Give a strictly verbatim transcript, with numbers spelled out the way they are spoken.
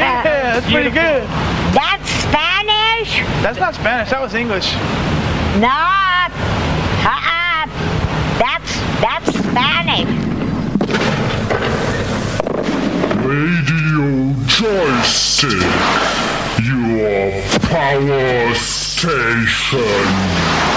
Yeah, that's pretty good. That's Spanish? That's not Spanish. That was English. No. Uh-uh. That's, that's Spanish. Radio Joystick, your power station.